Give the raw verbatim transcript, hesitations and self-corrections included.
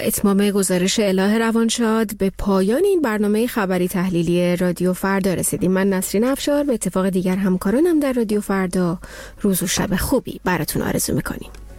اتمام گزارش اله روانشاد به پایان این برنامه خبری تحلیلی رادیو فردا رسیدیم. من نسرین افشار به اتفاق دیگر همکارانم در رادیو فردا روز و شب خوبی براتون آرزو میکنیم.